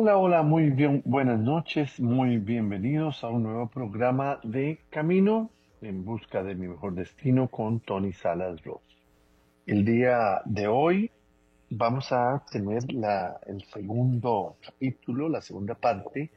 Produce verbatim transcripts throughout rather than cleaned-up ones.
Hola, hola, muy bien, buenas noches, muy bienvenidos a un nuevo programa de Camino en busca de mi mejor destino con Tony Salas Ross. El día de hoy vamos a tener la, el segundo capítulo, la segunda parte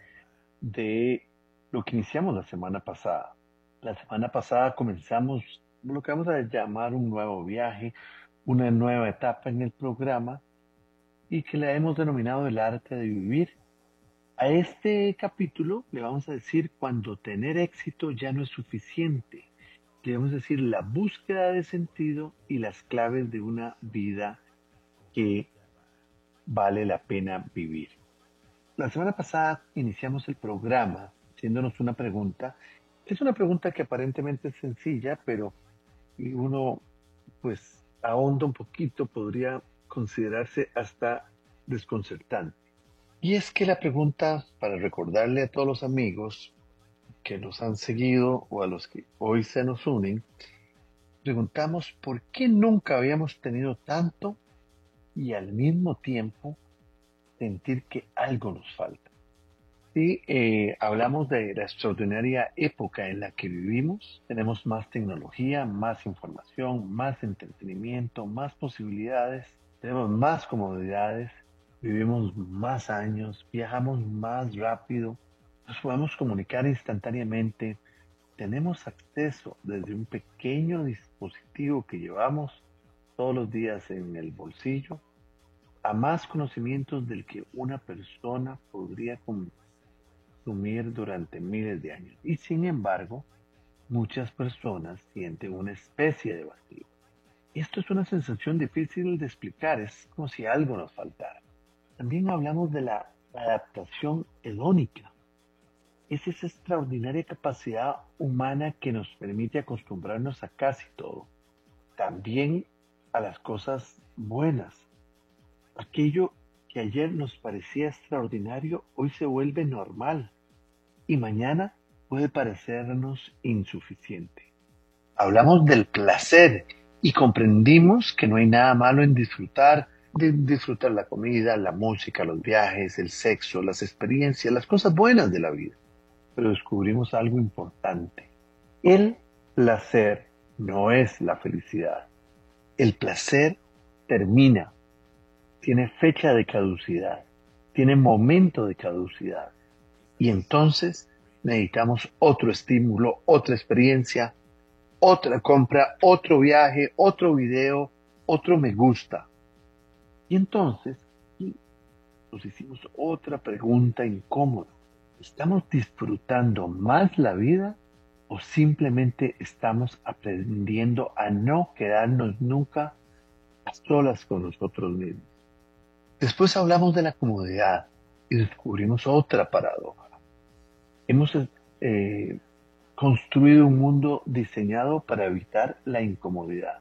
de lo que iniciamos la semana pasada. La semana pasada comenzamos lo que vamos a llamar un nuevo viaje, una nueva etapa en el programa y que le hemos denominado el arte de vivir. A este capítulo le vamos a decir cuando tener éxito ya no es suficiente. Le vamos a decir la búsqueda de sentido y las claves de una vida que vale la pena vivir. La semana pasada iniciamos el programa haciéndonos una pregunta. Es una pregunta que aparentemente es sencilla, pero si uno pues ahonda un poquito podría considerarse hasta desconcertante. Y es que la pregunta, para recordarle a todos los amigos que nos han seguido o a los que hoy se nos unen, preguntamos por qué nunca habíamos tenido tanto y al mismo tiempo sentir que algo nos falta. Sí, eh, hablamos de la extraordinaria época en la que vivimos. Tenemos más tecnología, más información, más entretenimiento, más posibilidades, tenemos más comodidades, vivimos más años, viajamos más rápido, nos podemos comunicar instantáneamente, tenemos acceso desde un pequeño dispositivo que llevamos todos los días en el bolsillo a más conocimientos del que una persona podría consumir durante miles de años. Y sin embargo, muchas personas sienten una especie de vacío. Esto es una sensación difícil de explicar, es como si algo nos faltara. También hablamos de la adaptación hedónica. Es esa extraordinaria capacidad humana que nos permite acostumbrarnos a casi todo, también a las cosas buenas. Aquello que ayer nos parecía extraordinario hoy se vuelve normal y mañana puede parecernos insuficiente. Hablamos del placer y comprendimos que no hay nada malo en disfrutar, de disfrutar la comida, la música, los viajes, el sexo, las experiencias, las cosas buenas de la vida. Pero descubrimos algo importante. El placer no es la felicidad. El placer termina, tiene fecha de caducidad, tiene momento de caducidad. Y entonces necesitamos otro estímulo, otra experiencia, otra compra, otro viaje, otro video, otro me gusta. Y entonces nos hicimos otra pregunta incómoda. ¿Estamos disfrutando más la vida o simplemente estamos aprendiendo a no quedarnos nunca a solas con nosotros mismos? Después hablamos de la comodidad y descubrimos otra paradoja. Hemos eh, construido un mundo diseñado para evitar la incomodidad.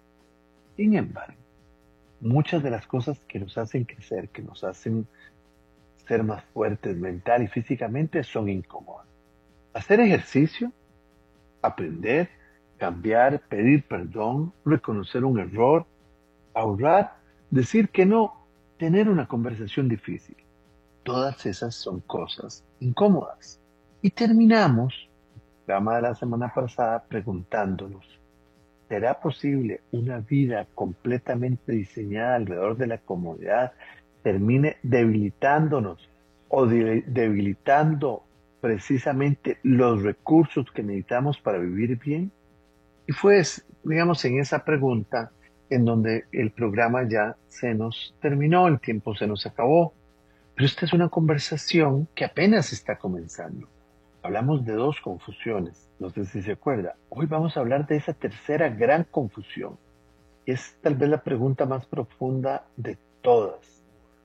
Sin embargo, muchas de las cosas que nos hacen crecer, que nos hacen ser más fuertes mental y físicamente, son incómodas. Hacer ejercicio, aprender, cambiar, pedir perdón, reconocer un error, ahorrar, decir que no, tener una conversación difícil. Todas esas son cosas incómodas. Y terminamos el programa de la semana pasada preguntándonos, ¿será posible una vida completamente diseñada alrededor de la comodidad termine debilitándonos o de- debilitando precisamente los recursos que necesitamos para vivir bien? Y fue, digamos, en esa pregunta en donde el programa ya se nos terminó, el tiempo se nos acabó. Pero esta es una conversación que apenas está comenzando. Hablamos de dos confusiones, no sé si se acuerda. Hoy vamos a hablar de esa tercera gran confusión. Es tal vez la pregunta más profunda de todas.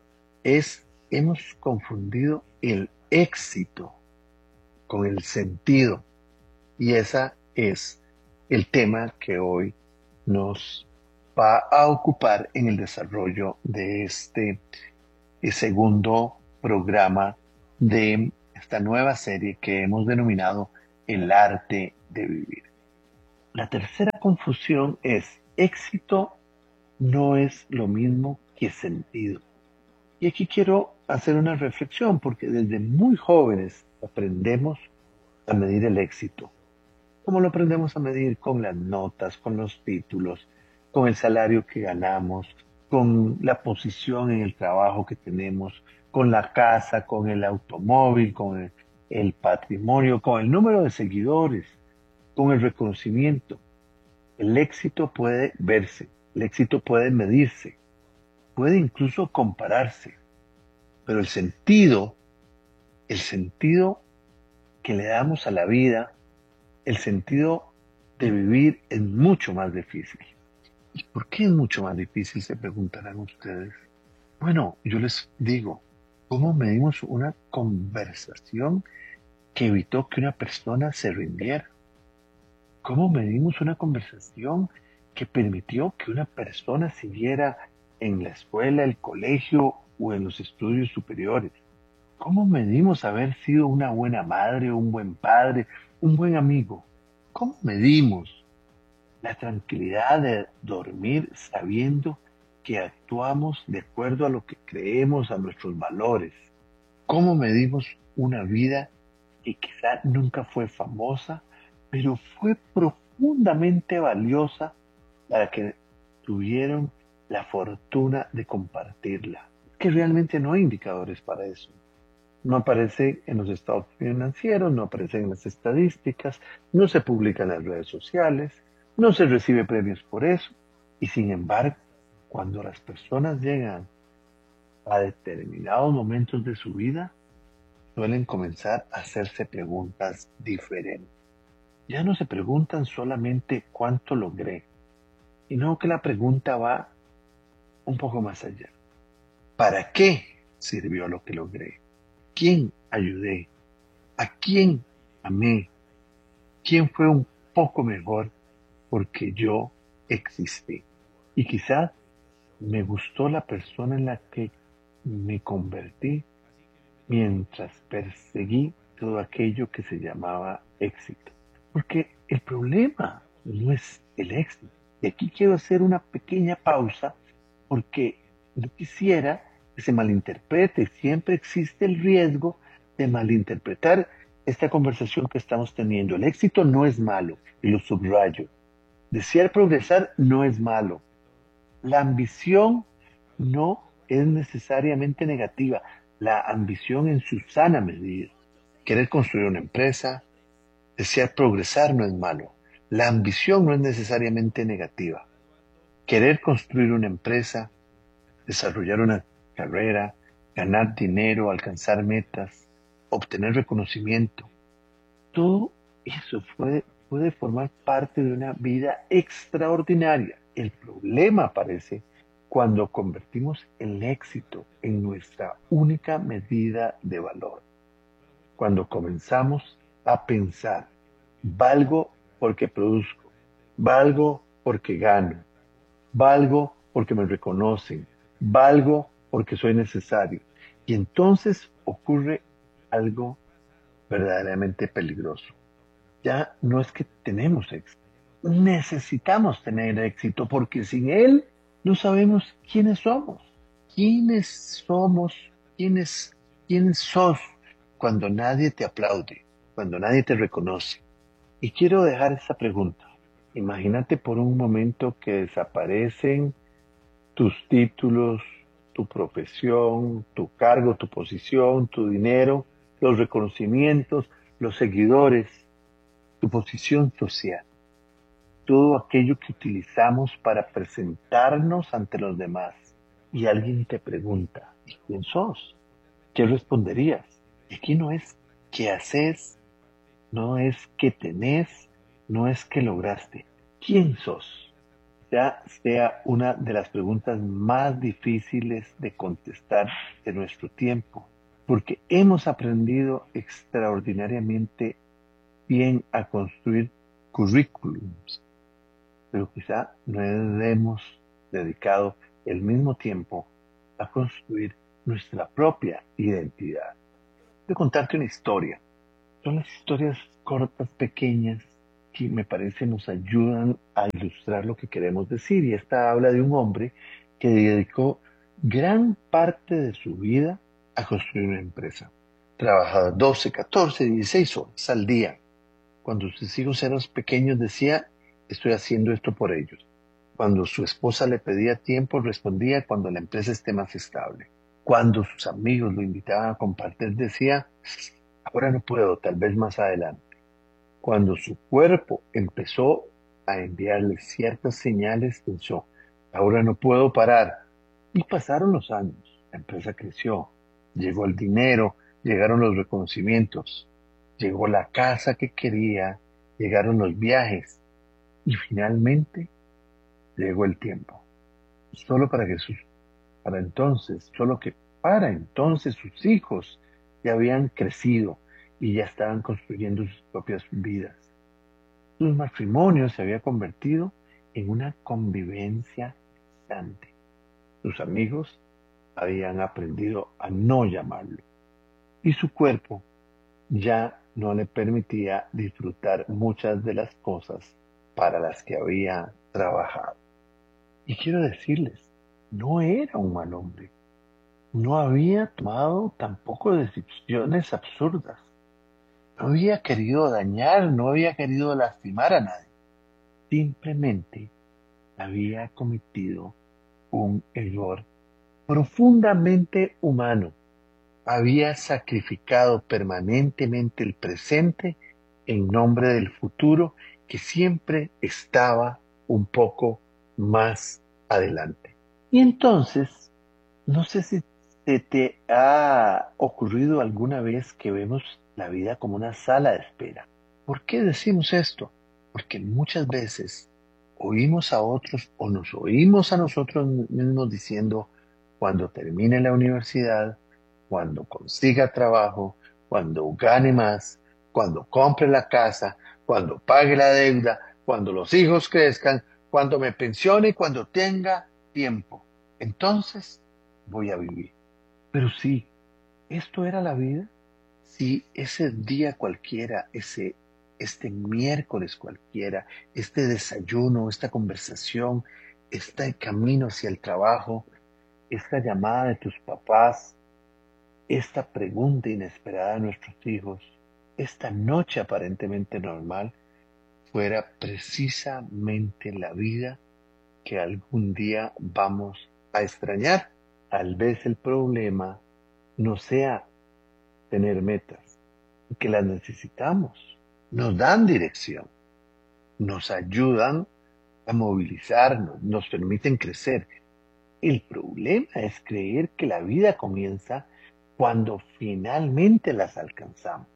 Es, hemos confundido el éxito con el sentido. Y esa es el tema que hoy nos va a ocupar en el desarrollo de este eh, segundo programa de esta nueva serie que hemos denominado El arte de vivir. La tercera confusión es éxito no es lo mismo que sentido. Y aquí quiero hacer una reflexión, porque desde muy jóvenes aprendemos a medir el éxito. ¿Cómo lo aprendemos a medir? Con las notas, con los títulos, con el salario que ganamos, con la posición en el trabajo que tenemos, con la casa, con el automóvil, con el, el patrimonio, con el número de seguidores, con el reconocimiento. El éxito puede verse, el éxito puede medirse, puede incluso compararse, pero el sentido, el sentido que le damos a la vida, el sentido de vivir es mucho más difícil. ¿Y por qué es mucho más difícil? Se preguntarán ustedes. Bueno, yo les digo, ¿cómo medimos una conversación que evitó que una persona se rindiera? ¿Cómo medimos una conversación que permitió que una persona siguiera en la escuela, el colegio o en los estudios superiores? ¿Cómo medimos haber sido una buena madre, un buen padre, un buen amigo? ¿Cómo medimos la tranquilidad de dormir sabiendo que actuamos de acuerdo a lo que creemos, a nuestros valores? ¿Cómo medimos una vida que quizá nunca fue famosa, pero fue profundamente valiosa para que tuvieron la fortuna de compartirla? Que realmente no hay indicadores para eso. No aparece en los estados financieros, no aparece en las estadísticas, no se publica en las redes sociales, no se recibe premios por eso. Y sin embargo, cuando las personas llegan a determinados momentos de su vida, suelen comenzar a hacerse preguntas diferentes. Ya no se preguntan solamente cuánto logré, sino que la pregunta va un poco más allá. ¿Para qué sirvió lo que logré? ¿Quién ayudé? ¿A quién amé? ¿Quién fue un poco mejor porque yo existí? Y quizás me gustó la persona en la que me convertí mientras perseguí todo aquello que se llamaba éxito. Porque el problema no es el éxito. Y aquí quiero hacer una pequeña pausa porque no quisiera que se malinterprete. Siempre existe el riesgo de malinterpretar esta conversación que estamos teniendo. El éxito no es malo, y lo subrayo. Desear progresar no es malo. La ambición no es necesariamente negativa. La ambición en su sana medida. Querer construir una empresa, desear progresar no es malo. La ambición no es necesariamente negativa. Querer construir una empresa, desarrollar una carrera, ganar dinero, alcanzar metas, obtener reconocimiento, todo eso puede, puede formar parte de una vida extraordinaria. El problema aparece cuando convertimos el éxito en nuestra única medida de valor. Cuando comenzamos a pensar, valgo porque produzco, valgo porque gano, valgo porque me reconocen, valgo porque soy necesario. Y entonces ocurre algo verdaderamente peligroso. Ya no es que tenemos éxito, necesitamos tener éxito porque sin él no sabemos quiénes somos. ¿Quiénes somos? ¿Quiénes, quién sos cuando nadie te aplaude, cuando nadie te reconoce? Y quiero dejar esta pregunta. Imagínate por un momento que desaparecen tus títulos, tu profesión, tu cargo, tu posición, tu dinero, los reconocimientos, los seguidores, tu posición social, todo aquello que utilizamos para presentarnos ante los demás. Y alguien te pregunta, ¿y quién sos? ¿Qué responderías? Y aquí no es qué haces, no es qué tenés, no es qué lograste. ¿Quién sos? Ya sea una de las preguntas más difíciles de contestar de nuestro tiempo, porque hemos aprendido extraordinariamente bien a construir currículums, pero quizá no hemos dedicado el mismo tiempo a construir nuestra propia identidad. Voy a contarte una historia. Son las historias cortas, pequeñas, que me parece nos ayudan a ilustrar lo que queremos decir. Y esta habla de un hombre que dedicó gran parte de su vida a construir una empresa. Trabajaba doce, catorce, dieciséis horas al día. Cuando sus hijos eran pequeños decía, estoy haciendo esto por ellos. Cuando su esposa le pedía tiempo, respondía cuando la empresa esté más estable. Cuando sus amigos lo invitaban a compartir, decía, ahora no puedo, tal vez más adelante. Cuando su cuerpo empezó a enviarle ciertas señales, pensó, ahora no puedo parar. Y pasaron los años, la empresa creció, llegó el dinero, llegaron los reconocimientos, llegó la casa que quería, llegaron los viajes y finalmente llegó el tiempo. Solo para que sus, para entonces, solo que para entonces sus hijos ya habían crecido y ya estaban construyendo sus propias vidas. Su matrimonio se había convertido en una convivencia constante. Sus amigos habían aprendido a no llamarlo y su cuerpo ya no le permitía disfrutar muchas de las cosas para las que había trabajado. Y quiero decirles, no era un mal hombre, no había tomado tampoco decisiones absurdas, no había querido dañar, no había querido lastimar a nadie, simplemente había cometido un error profundamente humano. Había sacrificado permanentemente el presente en nombre del futuro que siempre estaba un poco más adelante. Y entonces, no sé si se te ha ocurrido alguna vez que vemos la vida como una sala de espera. ¿Por qué decimos esto? Porque muchas veces oímos a otros o nos oímos a nosotros mismos diciendo, cuando termine la universidad, cuando consiga trabajo, cuando gane más, cuando compre la casa, cuando pague la deuda, cuando los hijos crezcan, cuando me pensione, cuando tenga tiempo. Entonces voy a vivir. Pero sí, ¿esto era la vida? Si ese día cualquiera, ese, este miércoles cualquiera, este desayuno, esta conversación, este camino hacia el trabajo, esta llamada de tus papás, esta pregunta inesperada de nuestros hijos, esta noche aparentemente normal, fuera precisamente la vida que algún día vamos a extrañar. Tal vez el problema no sea tener metas, que las necesitamos, nos dan dirección, nos ayudan a movilizarnos, nos permiten crecer. El problema es creer que la vida comienza cuando finalmente las alcanzamos.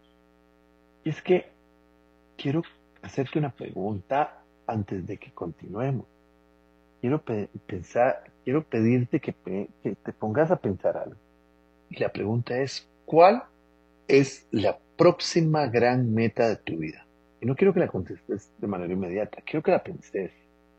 Y es que quiero hacerte una pregunta antes de que continuemos. Quiero pe- pensar, quiero pedirte que, pe- que te pongas a pensar algo. Y la pregunta es, ¿cuál es la próxima gran meta de tu vida? Y no quiero que la contestes de manera inmediata, quiero que la penses.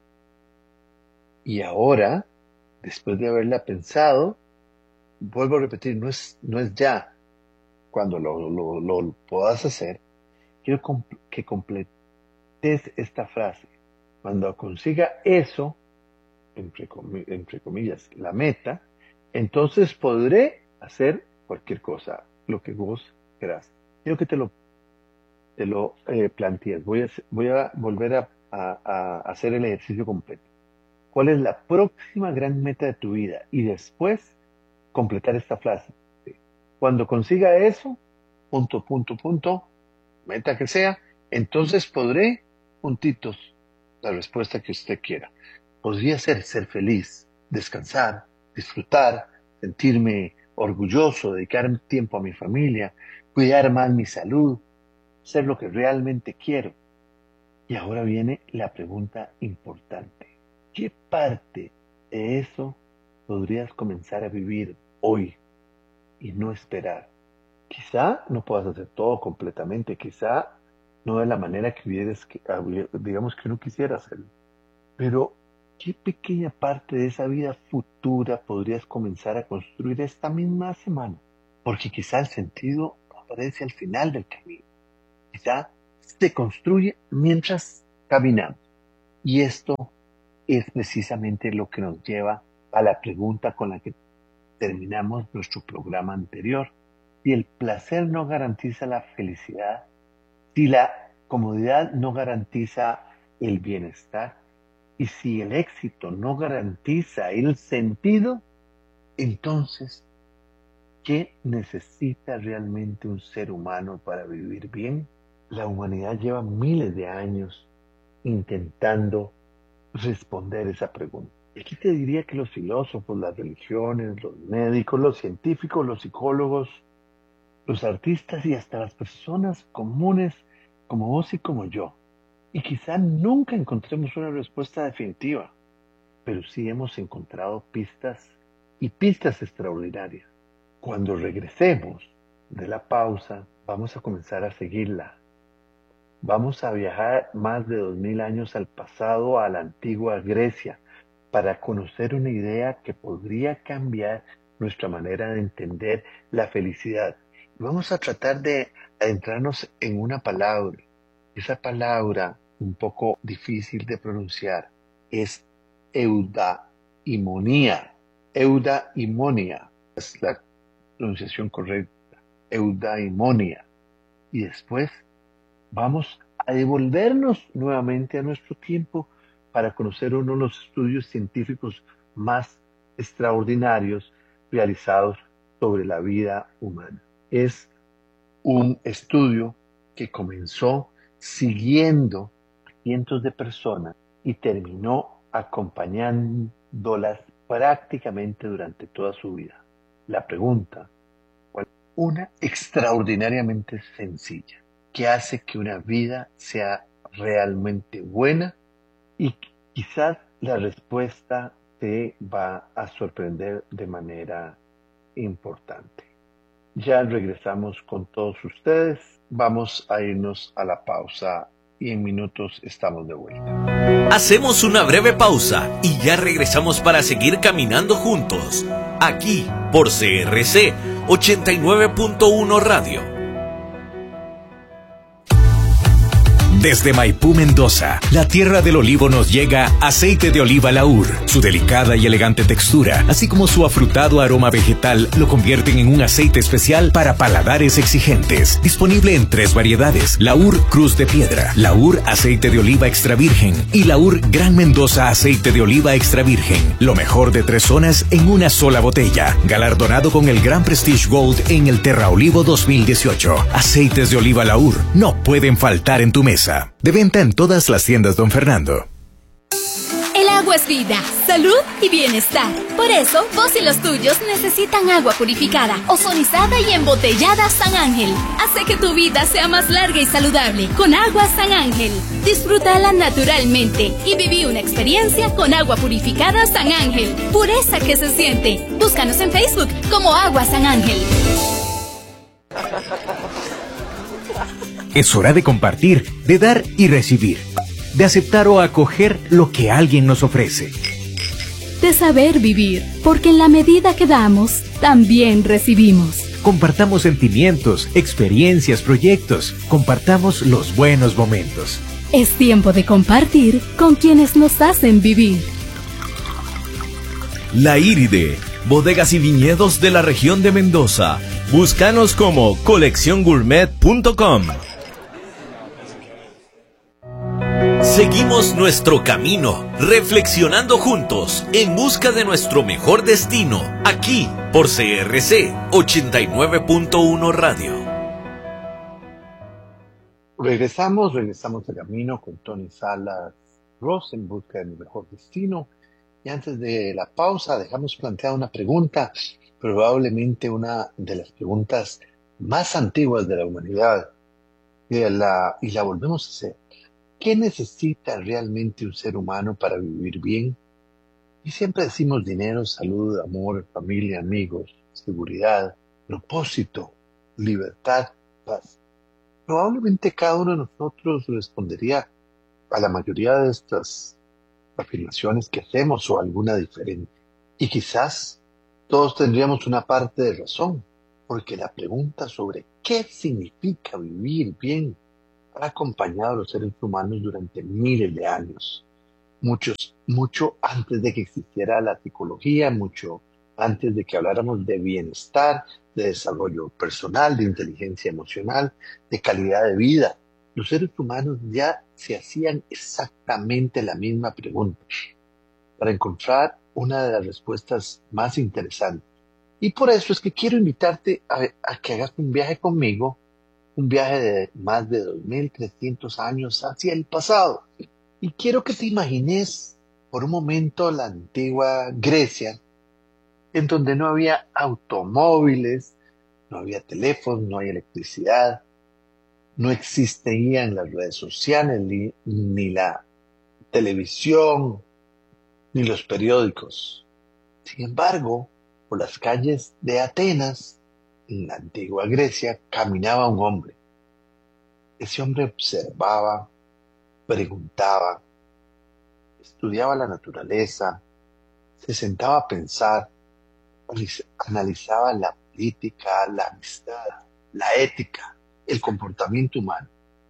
Y ahora, después de haberla pensado, vuelvo a repetir, no es, no es ya. Cuando lo, lo, lo puedas hacer, quiero com- que completes esta frase. Cuando consiga eso, entre, comi- entre comillas, la meta, entonces podré hacer cualquier cosa, lo que vos querás. Quiero que te lo, te lo eh, plantees. Voy a, hacer- voy a volver a, a- a hacer el ejercicio completo. ¿Cuál es la próxima gran meta de tu vida? Y después completar esta frase. Cuando consiga eso, punto, punto, punto, meta que sea, entonces podré, puntitos, la respuesta que usted quiera. Podría ser ser feliz, descansar, disfrutar, sentirme orgulloso, dedicar tiempo a mi familia, cuidar más mi salud, ser lo que realmente quiero. Y ahora viene la pregunta importante. ¿Qué parte de eso podrías comenzar a vivir hoy y no esperar? Quizá no puedas hacer todo completamente, quizá no de la manera que hubieras, que, digamos que uno quisiera hacerlo, pero ¿qué pequeña parte de esa vida futura podrías comenzar a construir esta misma semana? Porque quizá el sentido aparece al final del camino, quizá se construye mientras caminamos. Y esto es precisamente lo que nos lleva a la pregunta con la que terminamos nuestro programa anterior. Si el placer no garantiza la felicidad, si la comodidad no garantiza el bienestar y si el éxito no garantiza el sentido, entonces, ¿qué necesita realmente un ser humano para vivir bien? La humanidad lleva miles de años intentando responder esa pregunta. Y aquí te diría que los filósofos, las religiones, los médicos, los científicos, los psicólogos, los artistas y hasta las personas comunes como vos y como yo. Y quizá nunca encontremos una respuesta definitiva, pero sí hemos encontrado pistas y pistas extraordinarias. Cuando regresemos de la pausa, vamos a comenzar a seguirla. Vamos a viajar más de dos mil años al pasado, a la antigua Grecia, para conocer una idea que podría cambiar nuestra manera de entender la felicidad. Y vamos a tratar de adentrarnos en una palabra. Esa palabra, un poco difícil de pronunciar, es eudaimonía. Eudaimonía es la pronunciación correcta. Eudaimonía. Y después vamos a devolvernos nuevamente a nuestro tiempo para conocer uno de los estudios científicos más extraordinarios realizados sobre la vida humana. Es un estudio que comenzó siguiendo a cientos de personas y terminó acompañándolas prácticamente durante toda su vida. La pregunta, ¿cuál? Una extraordinariamente sencilla, que hace que una vida sea realmente buena, y quizás la respuesta te va a sorprender de manera importante. Ya regresamos con todos ustedes. Vamos a irnos a la pausa y en minutos estamos de vuelta. Hacemos una breve pausa y ya regresamos para seguir caminando juntos. Aquí por C R C ochenta y nueve punto uno Radio. Desde Maipú, Mendoza, la tierra del olivo, nos llega aceite de oliva Laur. Su delicada y elegante textura, así como su afrutado aroma vegetal, lo convierten en un aceite especial para paladares exigentes. Disponible en tres variedades: Laur Cruz de Piedra, Laur Aceite de Oliva Extra Virgen y Laur Gran Mendoza Aceite de Oliva Extra Virgen. Lo mejor de tres zonas en una sola botella. Galardonado con el Gran Prestige Gold en el Terra Olivo dos mil dieciocho. Aceites de oliva Laur no pueden faltar en tu mesa. De venta en todas las tiendas Don Fernando. El agua es vida, salud y bienestar. Por eso, vos y los tuyos necesitan agua purificada, ozonizada y embotellada San Ángel. Hace que tu vida sea más larga y saludable con agua San Ángel. Disfrútala naturalmente y viví una experiencia con agua purificada San Ángel. Pureza que se siente. Búscanos en Facebook como Agua San Ángel. Es hora de compartir, de dar y recibir, de aceptar o acoger lo que alguien nos ofrece. De saber vivir, porque en la medida que damos, también recibimos. Compartamos sentimientos, experiencias, proyectos. Compartamos los buenos momentos. Es tiempo de compartir con quienes nos hacen vivir. La Iride, bodegas y viñedos de la región de Mendoza. Búscanos como colección gourmet punto com. Seguimos nuestro camino, reflexionando juntos en busca de nuestro mejor destino, aquí por C R C ochenta y nueve punto uno Radio. Regresamos, regresamos al camino con Tony Salas Ross en busca de mi mejor destino. Y antes de la pausa dejamos planteada una pregunta, probablemente una de las preguntas más antiguas de la humanidad, y la, y la volvemos a hacer. ¿Qué necesita realmente un ser humano para vivir bien? Y siempre decimos dinero, salud, amor, familia, amigos, seguridad, propósito, libertad, paz. Probablemente cada uno de nosotros respondería a la mayoría de estas afirmaciones que hacemos o alguna diferente. Y quizás todos tendríamos una parte de razón, porque la pregunta sobre qué significa vivir bien ha acompañado a los seres humanos durante miles de años. Muchos, mucho antes de que existiera la psicología, mucho antes de que habláramos de bienestar, de desarrollo personal, de inteligencia emocional, de calidad de vida. Los seres humanos ya se hacían exactamente la misma pregunta para encontrar una de las respuestas más interesantes. Y por eso es que quiero invitarte a, a que hagas un viaje conmigo, un viaje de más de dos mil trescientos años hacia el pasado. Y quiero que te imagines por un momento la antigua Grecia, en donde no había automóviles, no había teléfonos, no hay electricidad, no existían las redes sociales, ni, ni la televisión, ni los periódicos. Sin embargo, por las calles de Atenas, en la antigua Grecia, caminaba un hombre. Ese hombre observaba, preguntaba, estudiaba la naturaleza, se sentaba a pensar, analizaba la política, la amistad, la ética, el comportamiento humano.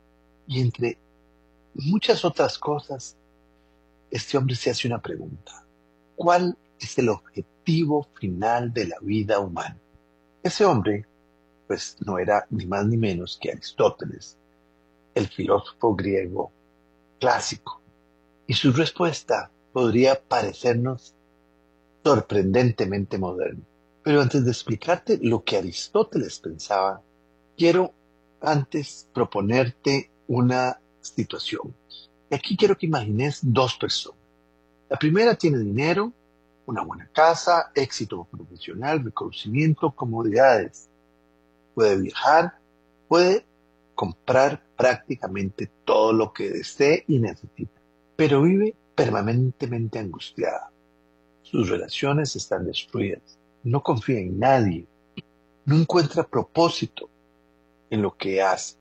Y entre muchas otras cosas, este hombre se hace una pregunta. ¿Cuál es el objetivo final de la vida humana? Ese hombre, pues, no era ni más ni menos que Aristóteles, el filósofo griego clásico. Y su respuesta podría parecernos sorprendentemente moderno. Pero antes de explicarte lo que Aristóteles pensaba, quiero antes proponerte una situación. Y aquí quiero que imagines dos personas. La primera tiene dinero, una buena casa, éxito profesional, reconocimiento, comodidades. Puede viajar, puede comprar prácticamente todo lo que desee y necesita, pero vive permanentemente angustiada. Sus relaciones están destruidas, no confía en nadie, no encuentra propósito en lo que hace.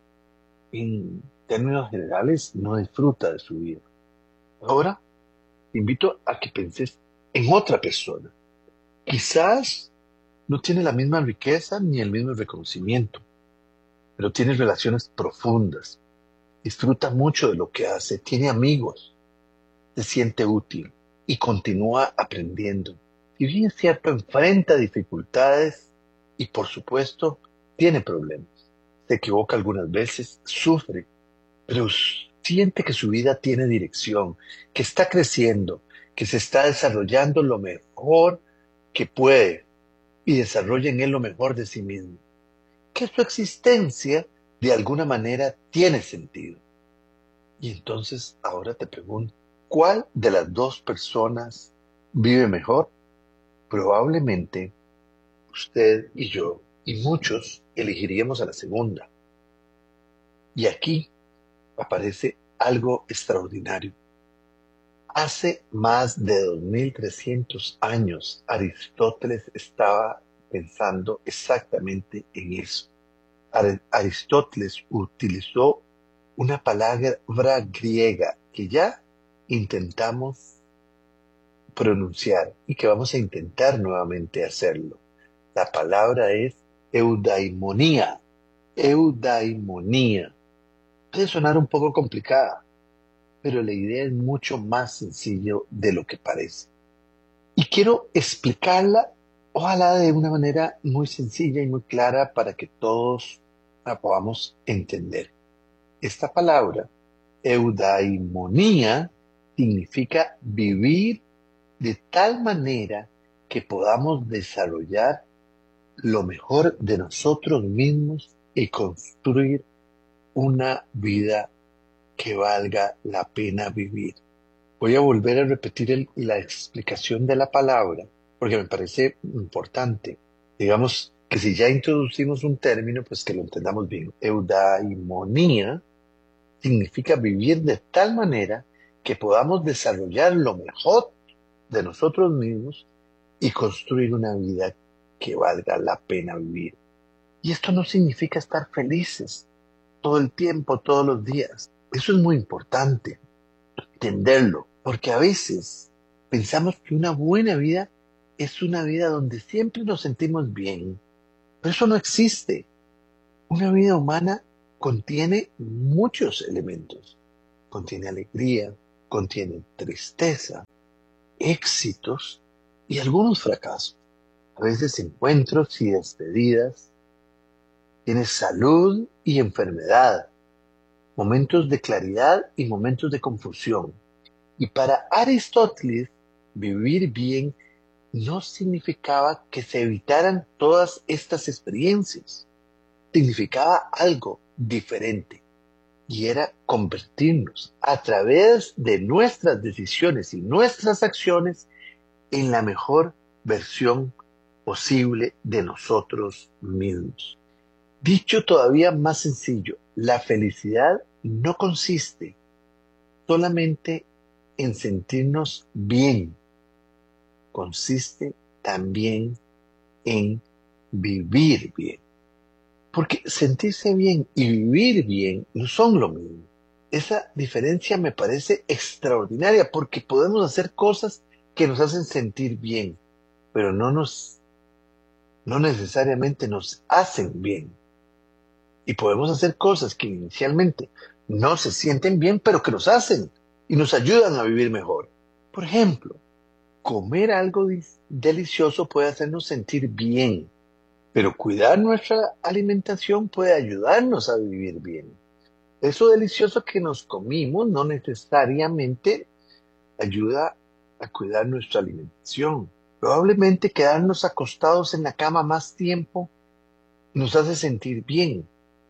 En términos generales, no disfruta de su vida. Ahora, te invito a que penses en otra persona. Quizás no tiene la misma riqueza ni el mismo reconocimiento, pero tiene relaciones profundas, disfruta mucho de lo que hace, tiene amigos, se siente útil y continúa aprendiendo. Si bien es cierto, enfrenta dificultades y, por supuesto, tiene problemas. Se equivoca algunas veces, sufre, pero siente que su vida tiene dirección, que está creciendo, que se está desarrollando lo mejor que puede y desarrolla en él lo mejor de sí mismo. Que su existencia de alguna manera tiene sentido. Y entonces ahora te pregunto, ¿cuál de las dos personas vive mejor? Probablemente usted y yo y muchos elegiríamos a la segunda. Y aquí aparece algo extraordinario. Hace más de dos mil trescientos años Aristóteles estaba pensando exactamente en eso. Aristóteles utilizó una palabra griega que ya intentamos pronunciar y que vamos a intentar nuevamente hacerlo. La palabra es eudaimonía. Eudaimonía. Puede sonar un poco complicada, pero la idea es mucho más sencillo de lo que parece. Y quiero explicarla, ojalá de una manera muy sencilla y muy clara para que todos la podamos entender. Esta palabra, eudaimonía, significa vivir de tal manera que podamos desarrollar lo mejor de nosotros mismos y construir una vida que valga la pena vivir. Voy a volver a repetir el, la explicación de la palabra porque me parece importante. Digamos que si ya introducimos un término, pues que lo entendamos bien. Eudaimonía significa vivir de tal manera que podamos desarrollar lo mejor de nosotros mismos y construir una vida que valga la pena vivir. Y esto no significa estar felices todo el tiempo, todos los días. Eso es muy importante, entenderlo, porque a veces pensamos que una buena vida es una vida donde siempre nos sentimos bien, pero eso no existe. Una vida humana contiene muchos elementos. Contiene alegría, contiene tristeza, éxitos y algunos fracasos. a veces encuentros y despedidas, tienes salud y enfermedad, momentos de claridad y momentos de confusión. Y para Aristóteles, vivir bien no significaba que se evitaran todas estas experiencias. Significaba algo diferente, y era convertirnos a través de nuestras decisiones y nuestras acciones en la mejor versión posible de nosotros mismos. Dicho todavía más sencillo, la felicidad no consiste solamente en sentirnos bien, consiste también en vivir bien. Porque sentirse bien y vivir bien no son lo mismo. Esa diferencia me parece extraordinaria porque podemos hacer cosas que nos hacen sentir bien, pero no nos, no necesariamente nos hacen bien. Y podemos hacer cosas que inicialmente no se sienten bien, pero que nos hacen y nos ayudan a vivir mejor. Por ejemplo, comer algo delicioso puede hacernos sentir bien, pero cuidar nuestra alimentación puede ayudarnos a vivir bien. Eso delicioso que nos comimos no necesariamente ayuda a cuidar nuestra alimentación. Probablemente quedarnos acostados en la cama más tiempo nos hace sentir bien,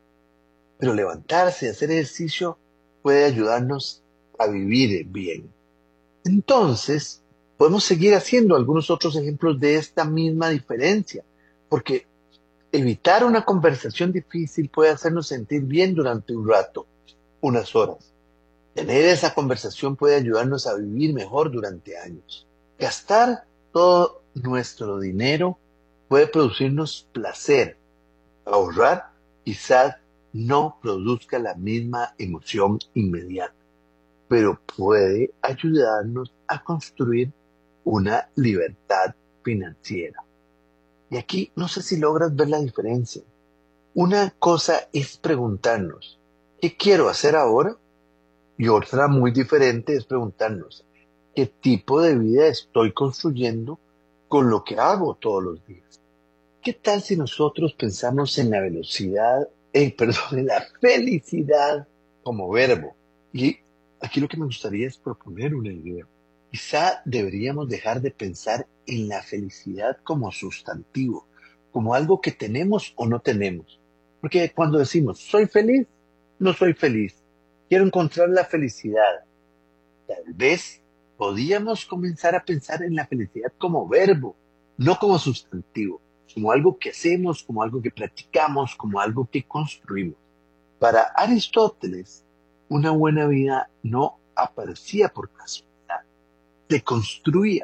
pero levantarse y hacer ejercicio puede ayudarnos a vivir bien. Entonces, podemos seguir haciendo algunos otros ejemplos de esta misma diferencia, porque evitar una conversación difícil puede hacernos sentir bien durante un rato, unas horas. Tener esa conversación puede ayudarnos a vivir mejor durante años. Gastar todo nuestro dinero puede producirnos placer. Ahorrar quizás no produzca la misma emoción inmediata, pero puede ayudarnos a construir una libertad financiera. Y aquí no sé si logras ver la diferencia. Una cosa es preguntarnos, ¿qué quiero hacer ahora? Y otra muy diferente es preguntarnos, ¿qué tipo de vida estoy construyendo con lo que hago todos los días? ¿Qué tal si nosotros pensamos en la velocidad, eh, perdón, en la felicidad como verbo? Y aquí lo que me gustaría es proponer una idea. Quizá deberíamos dejar de pensar en la felicidad como sustantivo, como algo que tenemos o no tenemos. Porque cuando decimos, soy feliz, no soy feliz, quiero encontrar la felicidad, tal vez podíamos comenzar a pensar en la felicidad como verbo, no como sustantivo, como algo que hacemos, como algo que practicamos, como algo que construimos. Para Aristóteles, una buena vida no aparecía por casualidad. Se construía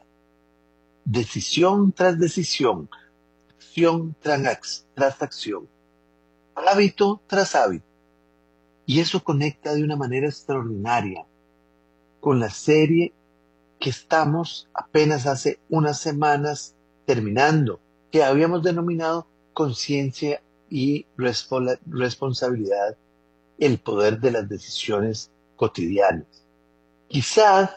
decisión tras decisión, acción tras, tras acción, hábito tras hábito. Y eso conecta de una manera extraordinaria con la serie que estamos apenas hace unas semanas terminando, que habíamos denominado Conciencia y respo- Responsabilidad, el poder de las decisiones cotidianas. Quizás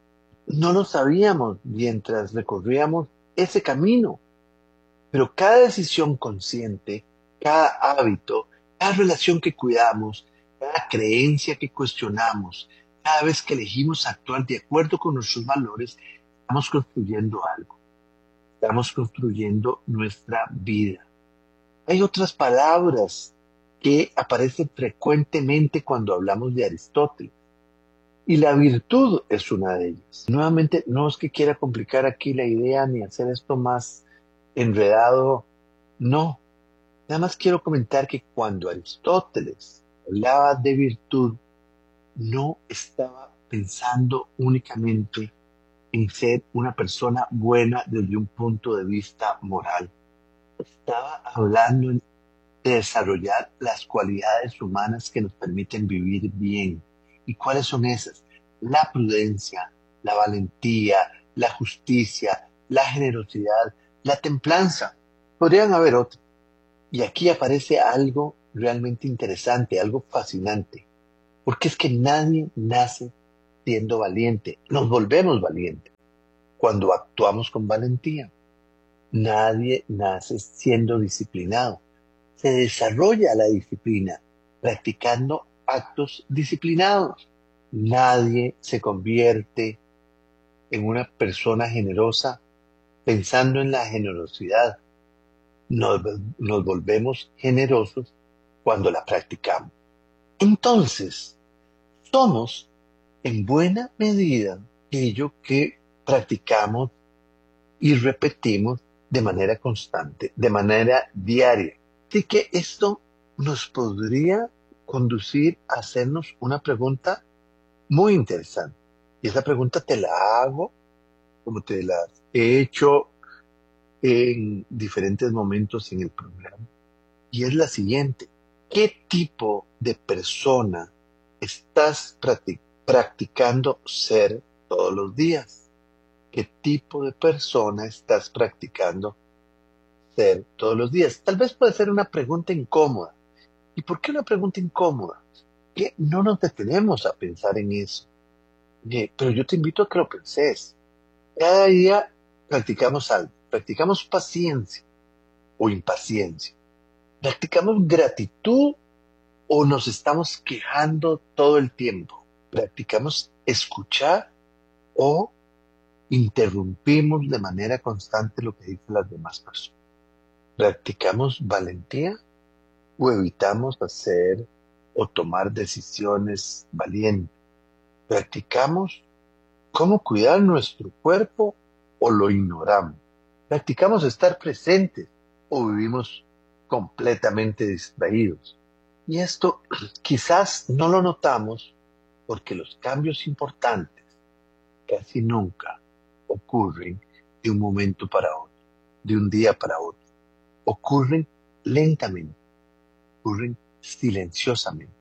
no lo sabíamos mientras recorríamos ese camino, pero cada decisión consciente, cada hábito, cada relación que cuidamos, cada creencia que cuestionamos, cada vez que elegimos actuar de acuerdo con nuestros valores, estamos construyendo algo. Estamos construyendo nuestra vida. Hay otras palabras que aparecen frecuentemente cuando hablamos de Aristóteles. Y la virtud es una de ellas. Nuevamente, no es que quiera complicar aquí la idea ni hacer esto más enredado. No. Nada más quiero comentar que cuando Aristóteles hablaba de virtud, no estaba pensando únicamente en ser una persona buena desde un punto de vista moral. Estaba hablando de desarrollar las cualidades humanas que nos permiten vivir bien. ¿Y cuáles son esas? La prudencia, la valentía, la justicia, la generosidad, la templanza. Podrían haber otras. Y aquí aparece algo realmente interesante, algo fascinante. Porque es que nadie nace siendo valiente. Nos volvemos valientes cuando actuamos con valentía. Nadie nace siendo disciplinado. Se desarrolla la disciplina practicando actos disciplinados. Nadie se convierte en una persona generosa pensando en la generosidad. Nos, nos volvemos generosos cuando la practicamos. Entonces, somos en buena medida aquello que practicamos y repetimos de manera constante, de manera diaria. Así que esto nos podría conducir a hacernos una pregunta muy interesante. Y esa pregunta te la hago, como te la he hecho en diferentes momentos en el programa. Y es la siguiente: ¿qué tipo de persona estás practic- practicando ser todos los días? ¿Qué tipo de persona estás practicando ser todos los días? Tal vez puede ser una pregunta incómoda. ¿Y por qué una pregunta incómoda? Que no nos detenemos a pensar en eso. Eh, Pero yo te invito a que lo penses. Cada día practicamos algo. Practicamos paciencia o impaciencia. Practicamos gratitud o nos estamos quejando todo el tiempo. Practicamos escuchar o interrumpimos de manera constante lo que dicen las demás personas. Practicamos valentía o evitamos hacer o tomar decisiones valientes. Practicamos cómo cuidar nuestro cuerpo o lo ignoramos. Practicamos estar presentes o vivimos completamente distraídos. Y esto quizás no lo notamos porque los cambios importantes casi nunca ocurren de un momento para otro, de un día para otro. Ocurren lentamente, ocurren silenciosamente.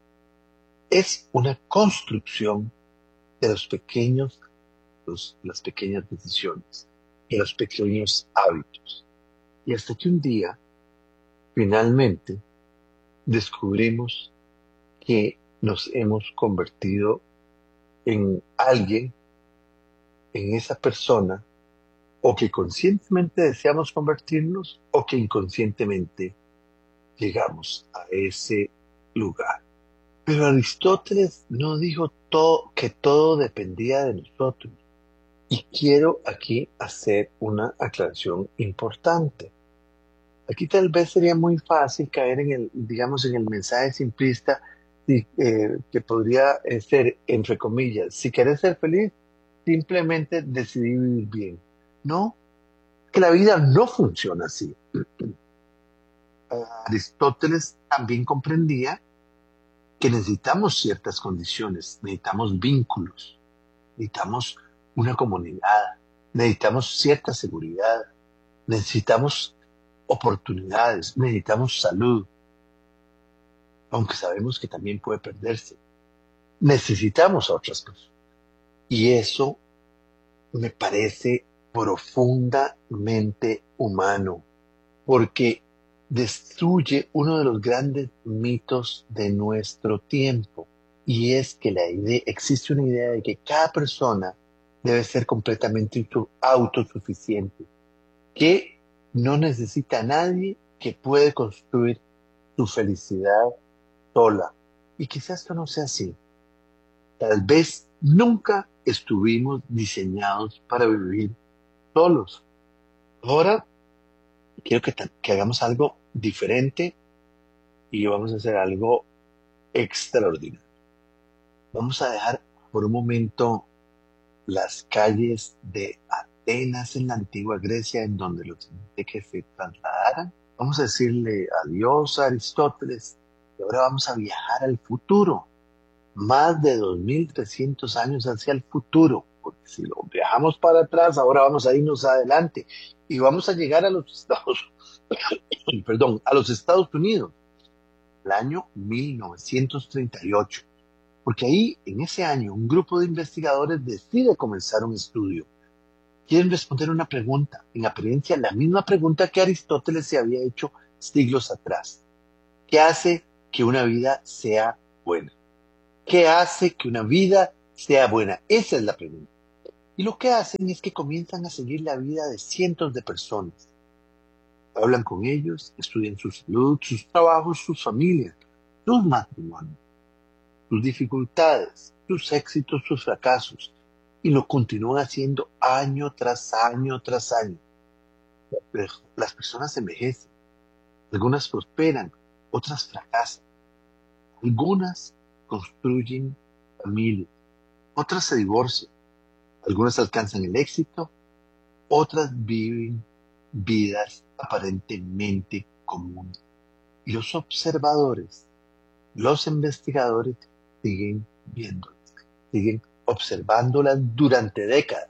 Es una construcción de los pequeños, los, las pequeñas decisiones, de los pequeños hábitos. Y hasta que un día, finalmente, descubrimos que nos hemos convertido en alguien, en esa persona, o que conscientemente deseamos convertirnos, o que inconscientemente llegamos a ese lugar. Pero Aristóteles no dijo todo, que todo dependía de nosotros. Y quiero aquí hacer una aclaración importante. Aquí tal vez sería muy fácil caer en el, digamos, en el mensaje simplista y, eh, que podría eh, ser, entre comillas, si quieres ser feliz, simplemente decidí vivir bien. No, que la vida no funciona así. Aristóteles también comprendía que necesitamos ciertas condiciones, necesitamos vínculos, necesitamos una comunidad, necesitamos cierta seguridad, necesitamos oportunidades, necesitamos salud, aunque sabemos que también puede perderse. Necesitamos a otras personas. Y eso me parece profundamente humano, porque destruye uno de los grandes mitos de nuestro tiempo, y es que la idea, existe una idea de que cada persona debe ser completamente autosuficiente, que no necesita a nadie, que puede construir su felicidad sola. Y quizás esto no sea así. Tal vez nunca estuvimos diseñados para vivir solos. Ahora quiero que, que hagamos algo diferente y vamos a hacer algo extraordinario. Vamos a dejar por un momento las calles de Atenas en la antigua Grecia, en donde los que se trasladaran. Vamos a decirle adiós a Aristóteles y ahora vamos a viajar al futuro, más de dos mil trescientos años hacia el futuro, porque si lo viajamos para atrás, ahora vamos a irnos adelante y vamos a llegar a los Estados, perdón, a los Estados Unidos, el año mil novecientos treinta y ocho, porque ahí, en ese año, un grupo de investigadores decide comenzar un estudio. Quieren responder una pregunta, en apariencia la misma pregunta que Aristóteles se había hecho siglos atrás. ¿Qué hace que una vida sea buena? ¿Qué hace que una vida sea buena? Esa es la pregunta. Y lo que hacen es que comienzan a seguir la vida de cientos de personas. Hablan con ellos, estudian su salud, sus trabajos, sus familias, sus matrimonios, sus dificultades, sus éxitos, sus fracasos. Y lo continúan haciendo año tras año tras año. Las personas envejecen, algunas prosperan, otras fracasan. Algunas construyen familias, otras se divorcian, algunas alcanzan el éxito, otras viven vidas aparentemente comunes. Y los observadores, los investigadores siguen viéndolas, siguen observándolas durante décadas.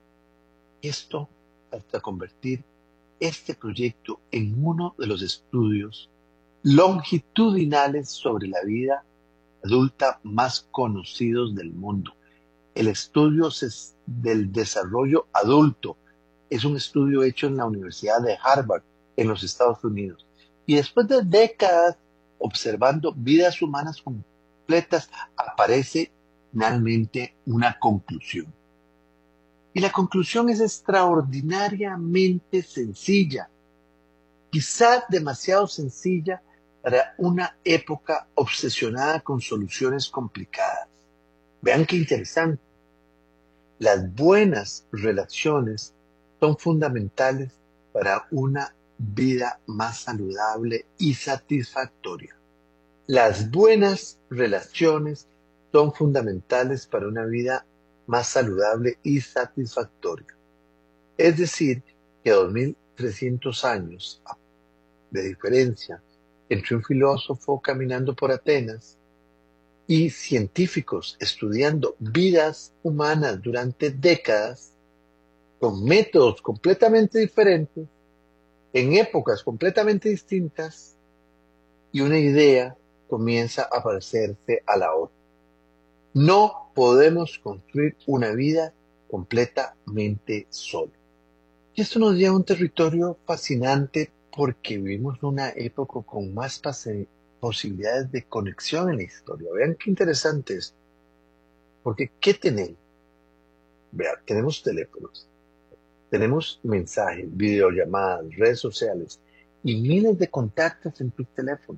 Esto hasta convertir este proyecto en uno de los estudios longitudinales sobre la vida adulta más conocidos del mundo. El estudio del desarrollo adulto es un estudio hecho en la Universidad de Harvard, en los Estados Unidos. Y después de décadas observando vidas humanas completas, aparece finalmente una conclusión. Y la conclusión es extraordinariamente sencilla, quizás demasiado sencilla para una época obsesionada con soluciones complicadas. Vean qué interesante. Las buenas relaciones son fundamentales para una vida más saludable y satisfactoria. Las buenas relaciones son fundamentales para una vida más saludable y satisfactoria. Es decir, que dos mil trescientos años de diferencia entre un filósofo caminando por Atenas y científicos estudiando vidas humanas durante décadas, con métodos completamente diferentes, en épocas completamente distintas, y una idea comienza a parecerse a la otra. No podemos construir una vida completamente sola. Y esto nos lleva a un territorio fascinante porque vivimos en una época con más posibilidades de conexión en la historia. Vean qué interesante es. Porque ¿qué tenemos? Vean, tenemos teléfonos, tenemos mensajes, videollamadas, redes sociales y miles de contactos en tu teléfono.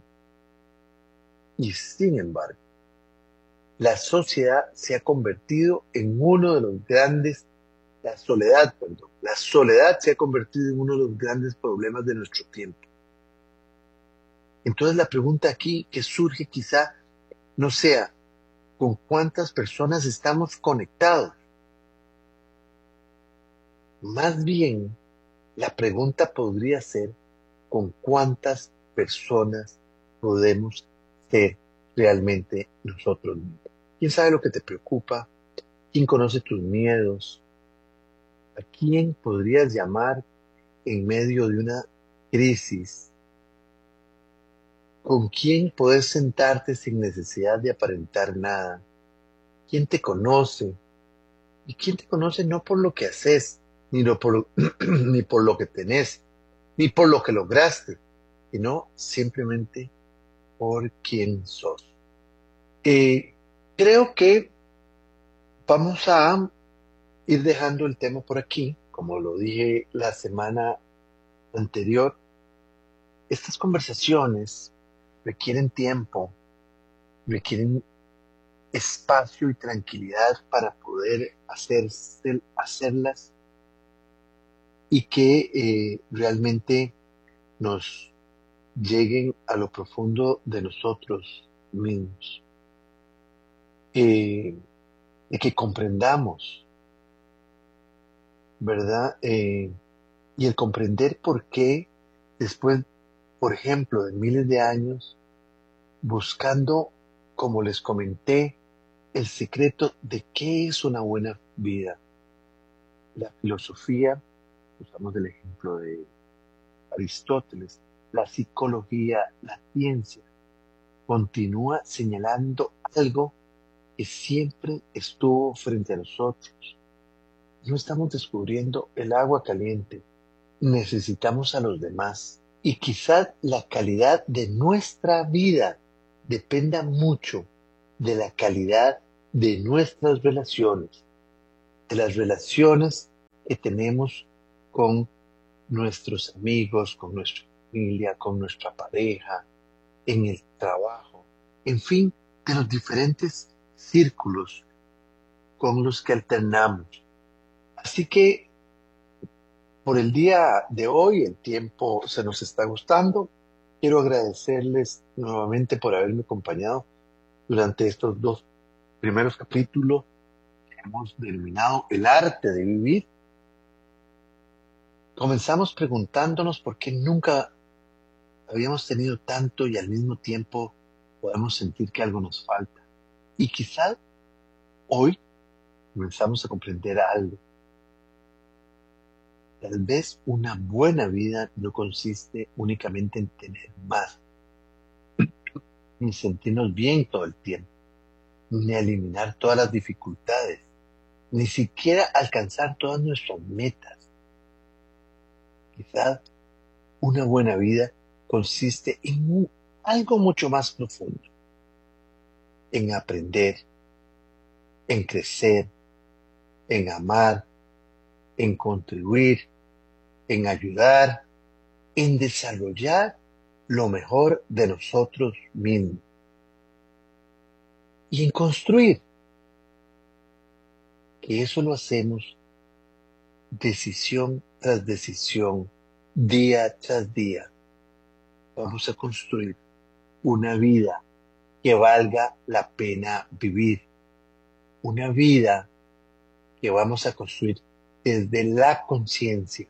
Y sin embargo, la sociedad se ha convertido en uno de los grandes, la soledad, perdón, la soledad se ha convertido en uno de los grandes problemas de nuestro tiempo. Entonces la pregunta aquí que surge quizá no sea ¿con cuántas personas estamos conectados? Más bien, la pregunta podría ser ¿con cuántas personas podemos ser realmente nosotros mismos? ¿Quién sabe lo que te preocupa? ¿Quién conoce tus miedos? ¿A quién podrías llamar en medio de una crisis? ¿Con quién puedes sentarte sin necesidad de aparentar nada? ¿Quién te conoce? ¿Y quién te conoce no por lo que haces, ni, no por, ni por lo que tenés, ni por lo que lograste, sino simplemente por quién sos? Eh, creo que vamos a ir dejando el tema por aquí, como lo dije la semana anterior. Estas conversaciones requieren tiempo, requieren espacio y tranquilidad para poder hacerse, hacerlas y que eh, realmente nos lleguen a lo profundo de nosotros mismos. Eh, de que comprendamos, ¿verdad? Eh, y el comprender por qué después, por ejemplo, de miles de años, buscando, como les comenté, el secreto de qué es una buena vida. La filosofía, usamos el ejemplo de Aristóteles, la psicología, la ciencia, continúa señalando algo que siempre estuvo frente a nosotros. No estamos descubriendo el agua caliente, necesitamos a los demás. Y quizás la calidad de nuestra vida dependa mucho de la calidad de nuestras relaciones. de las relaciones que tenemos con nuestros amigos, con nuestra familia, con nuestra pareja, en el trabajo, en fin, de los diferentes círculos con los que alternamos. Así que por el día de hoy, el tiempo se nos está agotando. Quiero agradecerles nuevamente por haberme acompañado durante estos dos primeros capítulos que hemos denominado El arte de vivir. Comenzamos preguntándonos por qué nunca habíamos tenido tanto y al mismo tiempo podemos sentir que algo nos falta. Y quizá hoy comenzamos a comprender algo. Tal vez una buena vida no consiste únicamente en tener más, ni sentirnos bien todo el tiempo, ni eliminar todas las dificultades, ni siquiera alcanzar todas nuestras metas. Quizás una buena vida consiste en un, algo mucho más profundo, en aprender, en crecer, en amar, en contribuir, en ayudar, en desarrollar lo mejor de nosotros mismos y en construir, que eso lo hacemos decisión tras decisión, día tras día. Vamos a construir una vida que valga la pena vivir, una vida que vamos a construir desde la conciencia,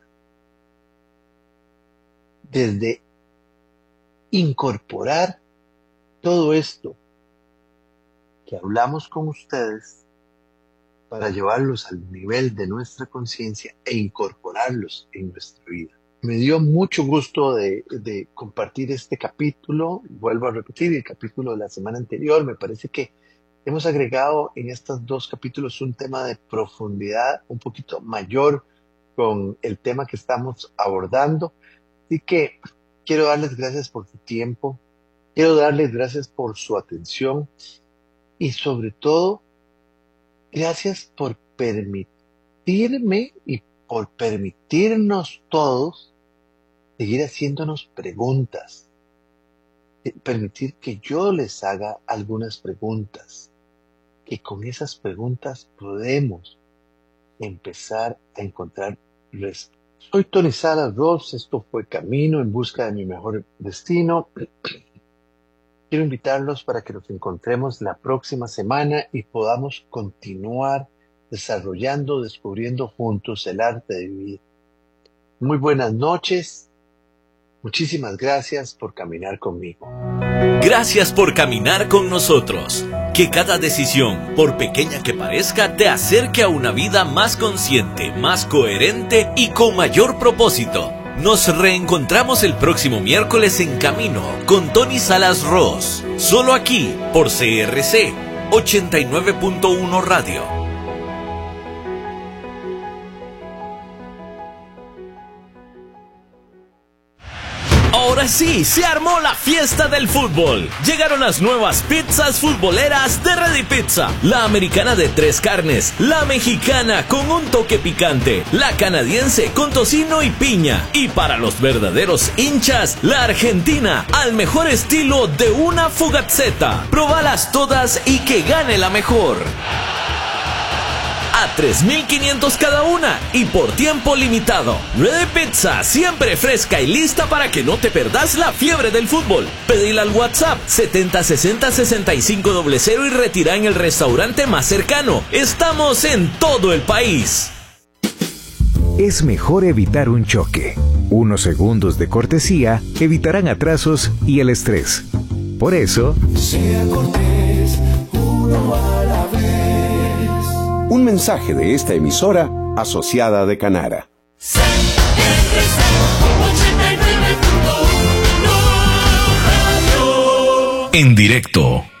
desde incorporar todo esto que hablamos con ustedes para llevarlos al nivel de nuestra conciencia e incorporarlos en nuestra vida. Me dio mucho gusto de, de compartir este capítulo. Vuelvo a repetir, el capítulo de la semana anterior, me parece que hemos agregado en estos dos capítulos un tema de profundidad un poquito mayor con el tema que estamos abordando. Así que quiero darles gracias por su tiempo, quiero darles gracias por su atención y sobre todo, gracias por permitirme y por permitirnos todos seguir haciéndonos preguntas, permitir que yo les haga algunas preguntas, que con esas preguntas podemos empezar a encontrar respuestas. Soy Tony Salas Ross, esto fue Camino en busca de mi mejor destino. Quiero invitarlos para que nos encontremos la próxima semana y podamos continuar desarrollando, descubriendo juntos el arte de vivir. Muy buenas noches. Muchísimas gracias por caminar conmigo. Gracias por caminar con nosotros. Que cada decisión, por pequeña que parezca, te acerque a una vida más consciente, más coherente y con mayor propósito. Nos reencontramos el próximo miércoles en Camino con Tony Salas Ross. Solo aquí, por C R C ochenta y nueve punto uno Radio. Ahora sí, se armó la fiesta del fútbol. Llegaron las nuevas pizzas futboleras de Ready Pizza. La americana de tres carnes, la mexicana con un toque picante, la canadiense con tocino y piña. Y para los verdaderos hinchas, la argentina al mejor estilo de una fugazzetta. Probalas todas y que gane la mejor. A tres mil quinientos cada una y por tiempo limitado. Ready Pizza, siempre fresca y lista para que no te perdas la fiebre del fútbol. Pedila al WhatsApp setenta sesenta sesenta y cinco cero cero y retira en el restaurante más cercano. Estamos en todo el país. Es mejor evitar un choque. Unos segundos de cortesía evitarán atrasos y el estrés. Por eso, sea cortés, uno a la vez. Un mensaje de esta emisora asociada de Canara. En directo.